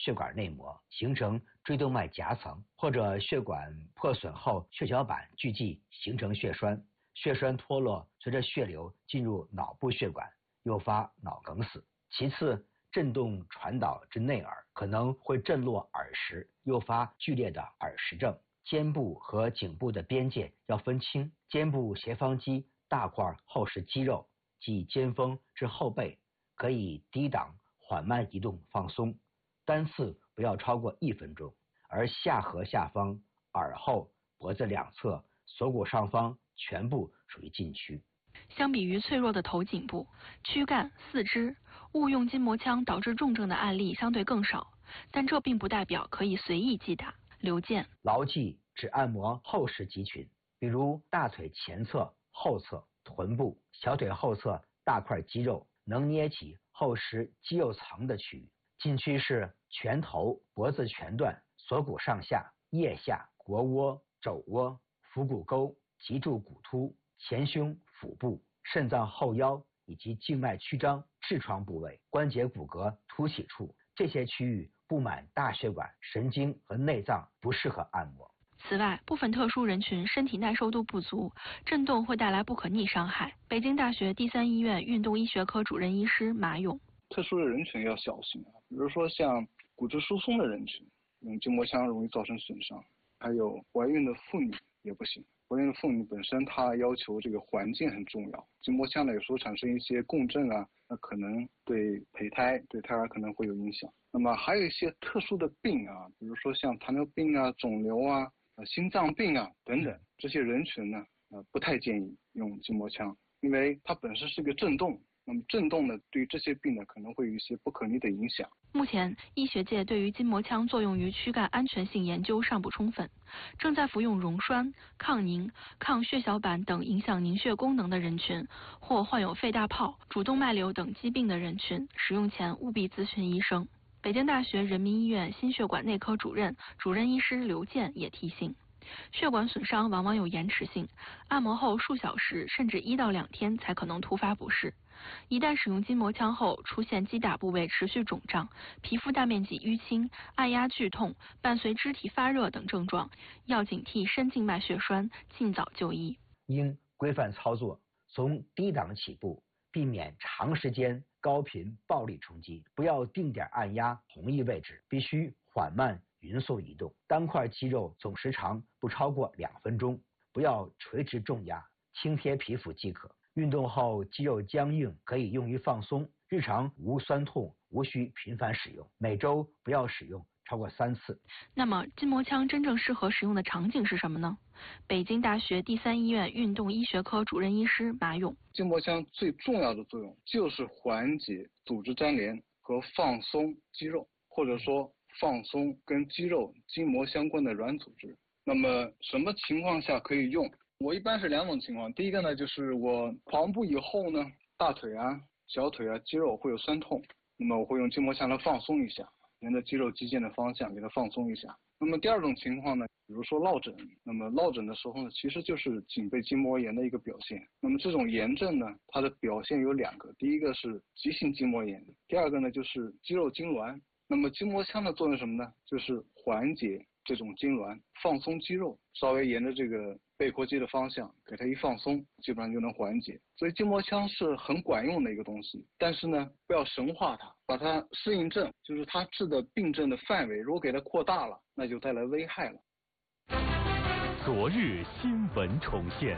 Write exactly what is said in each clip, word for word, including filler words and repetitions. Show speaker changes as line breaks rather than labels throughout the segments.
血管内膜，形成椎动脉夹层，或者血管破损后血小板聚集形成血栓，血栓脱落，随着血流进入脑部血管，诱发脑梗死。其次，震动传导至内耳，可能会震落耳石，诱发剧烈的耳石症。肩部和颈部的边界要分清，肩部斜方肌大块厚实肌肉，即肩峰至后背，可以低档缓慢移动放松，单次不要超过一分钟。而下颌下方、耳后、脖子两侧、锁骨上方全部属于禁区。
相比于脆弱的头颈部、躯干、四肢，误用筋膜枪导致重症的案例相对更少，但这并不代表可以随意击打。刘健，
牢记只按摩后实肌群，比如大腿前侧、后侧、臀部、小腿后侧大块肌肉，能捏起后实肌肉层的区域。禁区是拳头、脖子前段、锁骨上下、腋下、腘窝、肘窝、腹股沟、脊柱骨突、前胸、腹部、肾脏后腰以及静脉曲张、痔疮部位、关节骨骼凸起处，这些区域布满大血管、神经和内脏，不适合按摩。
此外，部分特殊人群身体耐受度不足，震动会带来不可逆伤害。北京大学第三医院运动医学科主任医师马勇，
特殊的人群要小心啊，比如说像骨质疏松的人群，用筋膜枪容易造成损伤，还有怀孕的妇女也不行。怀孕的妇女本身她要求这个环境很重要，筋膜枪呢有时候产生一些共振啊，那可能对胚胎对胎儿可能会有影响。那么还有一些特殊的病啊，比如说像糖尿病啊、肿瘤啊、心脏病啊等等，这些人群呢，呃，不太建议用筋膜枪，因为它本身是个震动。那么震动呢，对于这些病呢，可能会有一些不可逆的影响。
目前，医学界对于筋膜枪作用于躯干安全性研究尚不充分，正在服用溶栓、抗凝、抗血小板等影响凝血功能的人群，或患有肺大泡、主动脉瘤等疾病的人群，使用前务必咨询医生。北京大学人民医院心血管内科主任、主任医师刘健也提醒，血管损伤往往有延迟性，按摩后数小时甚至一到两天才可能突发不适。一旦使用筋膜枪后出现击打部位持续肿胀、皮肤大面积淤青、按压剧痛，伴随肢体发热等症状，要警惕深静脉血栓，尽早就医。
应规范操作，从低档起步，避免长时间高频暴力冲击，不要定点按压同一位置，必须缓慢匀速移动，单块肌肉总时长不超过两分钟，不要垂直重压，轻贴皮肤即可。运动后肌肉僵硬可以用于放松，日常无酸痛，无需频繁使用，每周不要使用超过三次。
那么筋膜枪真正适合使用的场景是什么呢？北京大学第三医院运动医学科主任医师马勇，
筋膜枪最重要的作用就是缓解组织粘连和放松肌肉，或者说放松跟肌肉筋膜相关的软组织。那么什么情况下可以用？我一般是两种情况，第一个呢，就是我跑步以后呢，大腿啊、小腿啊肌肉会有酸痛，那么我会用筋膜枪来放松一下，沿着肌肉肌腱的方向给它放松一下。那么第二种情况呢，比如说落枕，那么落枕的时候呢，其实就是颈背筋膜炎的一个表现。那么这种炎症呢，它的表现有两个，第一个是急性筋膜炎，第二个呢就是肌肉痉挛。那么筋膜枪的作用是什么呢？就是缓解这种痉挛，放松肌肉，稍微沿着这个背阔肌的方向给它一放松，基本上就能缓解。所以筋膜枪是很管用的一个东西，但是呢，不要神化它，把它适应症，就是它治的病症的范围，如果给它扩大了，那就带来危害了。
昨日新闻重现，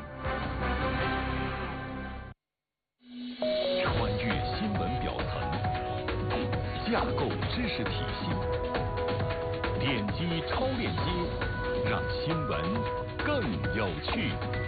穿越新闻表层，架构知识体系，点击超链接，让新闻更有趣。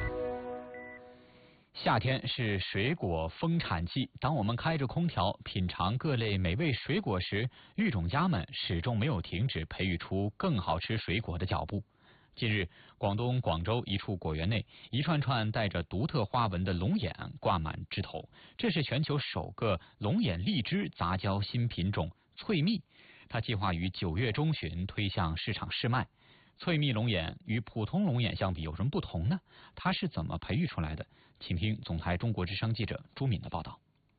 夏天是水果丰产季，当我们开着空调品尝各类美味水果时，育种家们始终没有停止培育出更好吃水果的脚步。近日，广东广州一处果园内，一串串带着独特花纹的龙眼挂满枝头，这是全球首个龙眼荔枝杂交新品种翠蜜，它计划于九月中旬推向市场试卖。翠蜜龙眼与普通龙眼相比有什么不同呢？它是怎么培育出来的？请听总台中国之声记者朱敏的报道。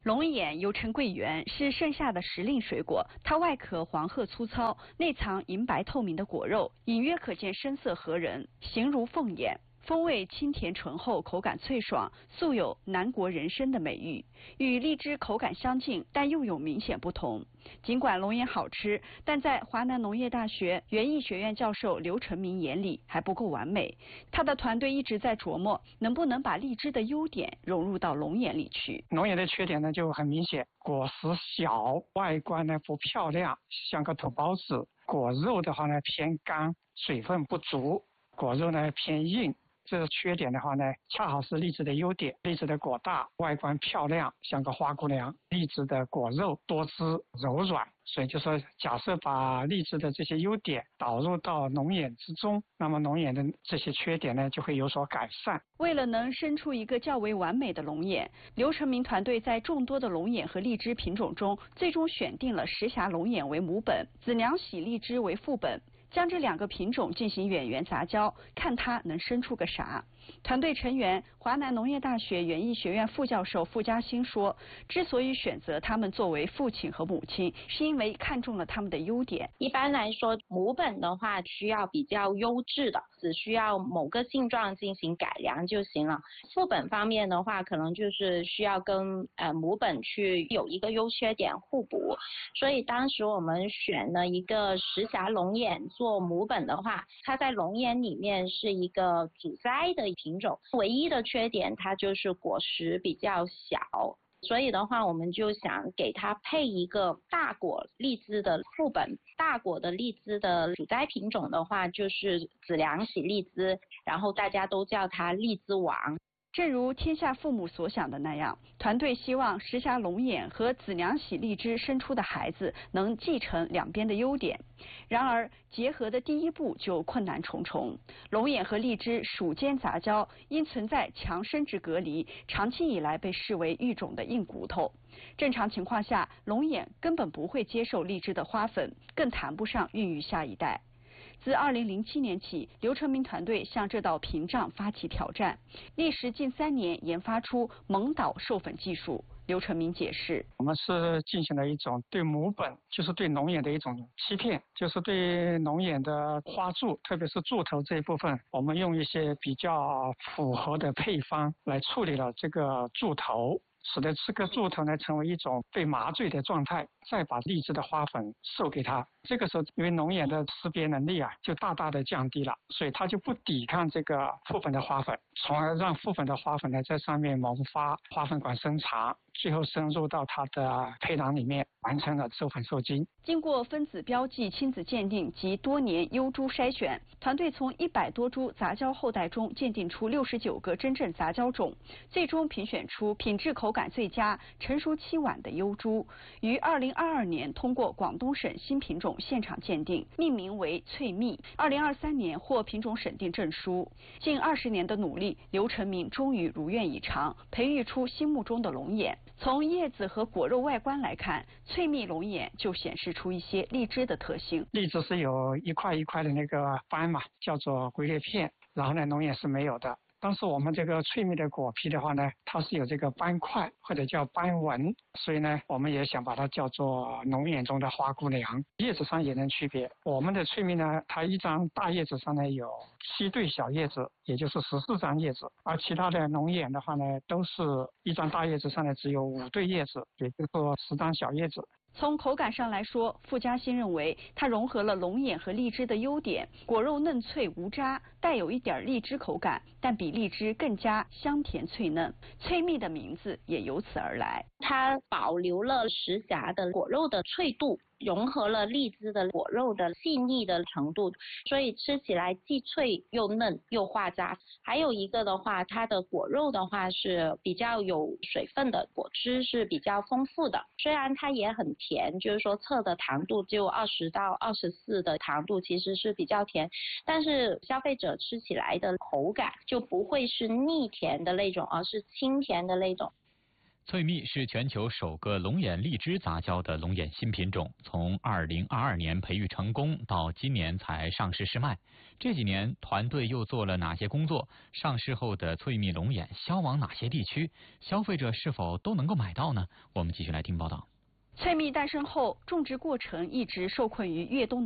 龙眼又称桂圆，是盛夏的时令水果。它外壳黄褐粗糙，内藏银白透明的果肉，隐约可见深色合人，形如凤眼。风味清甜醇厚，口感脆爽，素有南国人参的美誉。与荔枝口感相近，但又有明显不同。尽管龙眼好吃，但在华南农业大学园艺学院教授刘成明眼里还不够完美。他的团队一直在琢磨，能不能把荔枝的优点融入到龙眼里去。
龙眼的缺点呢就很明显，果实小，外观呢不漂亮，像个土包子。果肉的话呢偏干，水分不足，果肉呢偏硬。这个缺点的话呢，恰好是荔枝的优点。荔枝的果大，外观漂亮，像个花姑娘；荔枝的果肉多汁柔软。所以就说，假设把荔枝的这些优点导入到龙眼之中，那么龙眼的这些缺点呢，就会有所改善。
为了能生出一个较为完美的龙眼，刘成明团队在众多的龙眼和荔枝品种中，最终选定了石峡龙眼为母本，子娘喜荔枝为副本。将这两个品种进行远缘杂交，看它能生出个啥。团队成员华南农业大学园艺学院副教授傅嘉欣说，之所以选择他们作为父亲和母亲，是因为看中了他们的优点。
一般来说，母本的话需要比较优质的，只需要某个性状进行改良就行了。副本方面的话，可能就是需要跟呃母本去有一个优缺点互补。所以当时我们选了一个石峡龙眼做母本的话，它在龙眼里面是一个主栽的品种，唯一的缺点它就是果实比较小，所以的话我们就想给它配一个大果荔枝的副本。大果的荔枝的主栽品种的话就是子良喜荔枝，然后大家都叫它荔枝王。
正如天下父母所想的那样，团队希望石峡龙眼和子良喜荔枝生出的孩子能继承两边的优点。然而结合的第一步就困难重重，龙眼和荔枝属间杂交，因存在强生殖隔离，长期以来被视为育种的硬骨头。正常情况下，龙眼根本不会接受荔枝的花粉，更谈不上孕育下一代。自二零零七年起，刘成明团队向这道屏障发起挑战，历时近三年研发出蒙导授粉技术。刘成明解释，
我们是进行了一种对母本，就是对龙眼的一种欺骗，就是对龙眼的花柱，特别是柱头这一部分，我们用一些比较符合的配方来处理了这个柱头，使得这个柱头呢成为一种被麻醉的状态，再把荔枝的花粉授给它。这个时候因为龙眼的识别能力啊就大大的降低了，所以它就不抵抗这个副粉的花粉，从而让副粉的花粉呢在上面萌发，花粉管生长，最后深入到它的胚囊里面，完成了授粉受精。
经过分子标记、亲子鉴定及多年优株筛选，团队从一百多株杂交后代中鉴定出六十九个真正杂交种，最终评选出品质口感最佳、成熟期晚的优株，于二零二二年通过广东省新品种现场鉴定，命名为翠蜜。二零二三年获品种审定证书。近二十年的努力，刘成明终于如愿以偿，培育出心目中的龙眼。从叶子和果肉外观来看，翠蜜龙眼就显示出一些荔枝的特性。
荔枝是有一块一块的那个斑嘛，叫做龟裂片，然后呢龙眼是没有的。当时我们这个翠蜜的果皮的话呢，它是有这个斑块或者叫斑纹，所以呢我们也想把它叫做龙眼中的花姑娘。叶子上也能区别，我们的翠蜜呢，它一张大叶子上呢有七对小叶子，也就是十四张叶子，而其他的龙眼的话呢，都是一张大叶子上呢只有五对叶子，也就是说十张小叶子。
从口感上来说，傅嘉欣认为它融合了龙眼和荔枝的优点，果肉嫩脆无渣，带有一点荔枝口感，但比荔枝更加香甜脆嫩。翠蜜的名字也由此而来。
它保留了石峡的果肉的脆度，融合了荔枝的果肉的细腻的程度，所以吃起来既脆又嫩又化渣。还有一个的话，它的果肉的话是比较有水分的，果汁是比较丰富的。虽然它也很甜，就是说测的糖度就二十到二十四的糖度，其实是比较甜，但是消费者吃起来的口感就不会是腻甜的那种，而是清甜的那种。
翠蜜是全球首个龙眼荔枝杂交的龙眼新品种，从二零二二年培育成功，到今年才上市试卖。这几年团队又做了哪些工作？上市后的翠蜜龙眼销往哪些地区？消费者是否都能够买到呢？我们继续来听报道。
翠蜜诞生后，种植过程一直受困于越冬